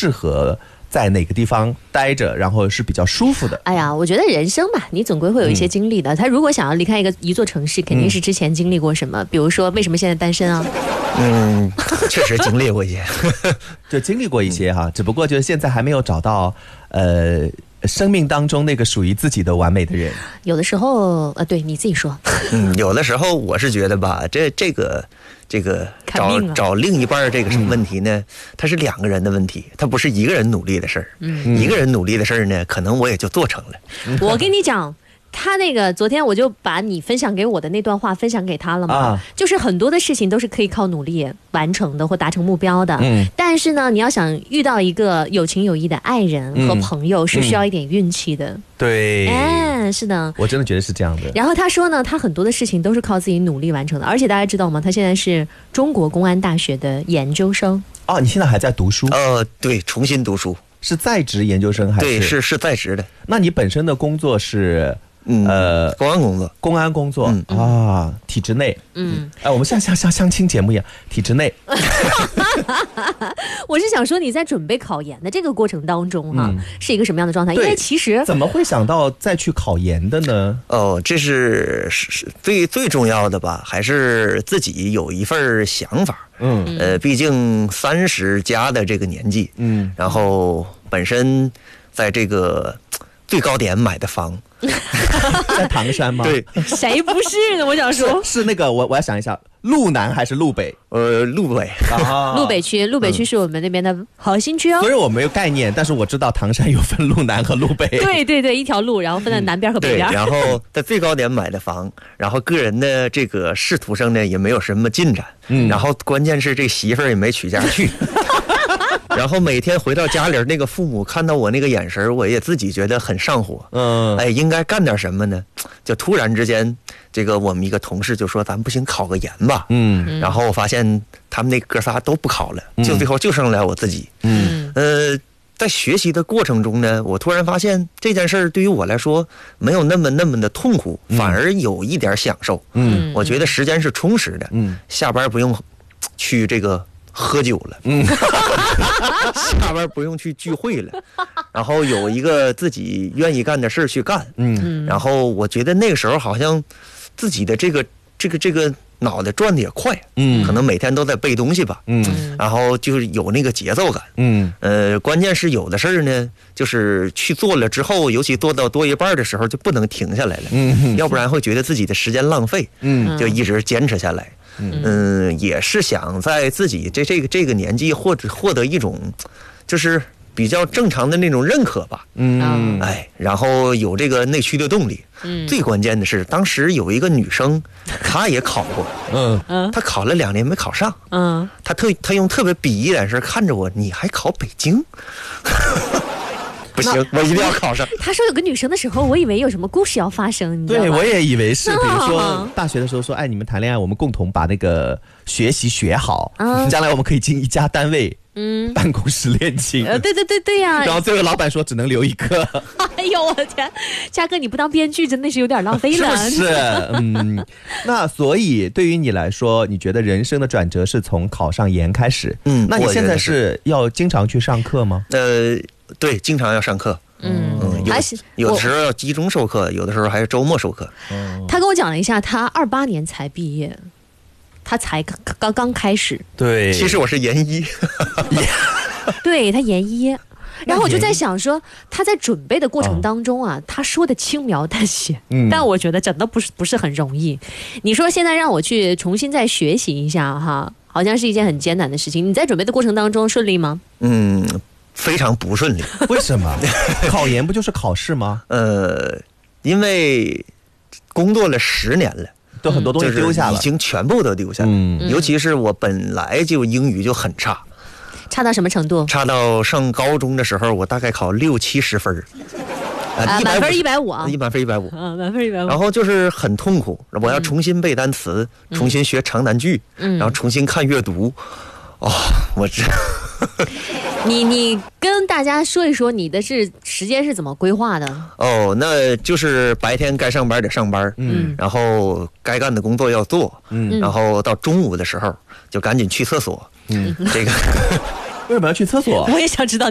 适合在哪个地方待着，然后是比较舒服的？ 哎呀，我觉得人生嘛，你总归会有一些经历的。他如果想要离开一座城市，肯定是之前经历过什么，比如说为什么现在单身啊？ 确实经历过一些， 就经历过一些哈，只不过就是现在还没有找到生命当中那个属于自己的完美的人。 有的时候对你自己说。 有的时候我是觉得吧，这个找另一半这个什么问题呢？它是2个人的问题，它不是1个人努力的事儿。1个人努力的事儿呢，可能我也就做成了。 我跟你讲。他那个昨天我就把你分享给我的那段话分享给他了嘛，就是很多的事情都是可以靠努力完成的或达成目标的，但是呢，你要想遇到一个有情有义的爱人和朋友，是需要一点运气的。 对， 是的， 我真的觉得是这样的。 然后他说呢，他很多的事情都是靠自己努力完成的，而且大家知道吗？他现在是中国公安大学的研究生。 哦，你现在还在读书？ 对，重新读书。 是在职研究生还是？ 对，是在职的。 那你本身的工作是？ 公安工作， 体制内，我们像相亲节目一样，体制内。 我是想说你在准备考研的这个过程当中是一个什么样的状态？因为其实怎么会想到再去考研的呢？ 这是最重要的吧，还是自己有一份想法。毕竟30加的这个年纪，然后本身在这个最高点买的房。 在唐山吗？ 对， 谁不是呢？我想说， 是那个我要想一下，路南还是路北？ 路北路北区，路北区是我们那边的核心区哦。 所以我没有概念，但是我知道唐山有分路南和路北。 对对对，一条路，然后分了南边和北边。 然后在最高点买的房，然后个人的这个仕途上呢也没有什么进展，然后关键是这媳妇儿也没娶家去。然后每天回到家里，那个父母看到我那个眼神，我也自己觉得很上火。应该干点什么呢？就突然之间，这个我们一个同事就说：“咱不行，考个研吧。”然后我发现他们那哥仨都不考了，就最后就剩了我自己。在学习的过程中呢，我突然发现这件事儿对于我来说没有那么的痛苦，反而有一点享受。我觉得时间是充实的。下班不用去这个。喝酒了，下班不用去聚会了，然后有一个自己愿意干的事去干，然后我觉得那个时候好像自己的这个脑袋转的也快，可能每天都在背东西吧，然后就是有那个节奏感，关键是有的事儿呢，就是去做了之后，尤其做到多一半的时候就不能停下来了，要不然会觉得自己的时间浪费，就一直坚持下来。也是想在自己这个年纪获得一种就是比较正常的那种认可吧。然后有这个内驱的动力。最关键的是，当时有一个女生，她也考过，她考了2年没考上，她用特别鄙夷的眼神看着我，你还考北京？不行，我一定要考上。 他说有个女生的时候，我以为有什么故事要发生，你知道吗？ 对，我也以为是，比如说大学的时候说，你们谈恋爱，我们共同把那个学习学好，将来我们可以进一家单位，办公室恋情。 对呀。 然后最后老板说只能留一个。 哎呦我的天，嘉哥你不当编剧真的是有点浪费了。 是不是？那所以对于你来说，你觉得人生的转折是从考上研开始？那你现在是要经常去上课吗？ 对，经常要上课。有的时候要集中授课，有的时候还是周末授课。 他跟我讲了一下，他28年才毕业，他才刚开始。 对， 其实我是研一。 对，他研一。然后我就在想说，他在准备的过程当中他说的轻描淡写，但我觉得真的不是很容易。你说现在让我去重新再学习一下好像是一件很艰难的事情。你在准备的过程当中顺利吗？ 非常不顺利。 为什么？考研不就是考试吗？ 因为工作了10年了， 都很多东西丢下了， 已经全部都丢下了。尤其是我本来就英语就很差。 差到什么程度？ 差到上高中的时候，我大概考60-70分。 满分150啊， 满分150， 满分150。 然后就是很痛苦，我要重新背单词，重新学长难句，然后重新看阅读。我这。 你跟大家说一说你的时间是怎么规划的？ 那就是白天该上班得上班，然后该干的工作要做，然后到中午的时候就赶紧去厕所，这个。 为什么要去厕所？ 我也想知道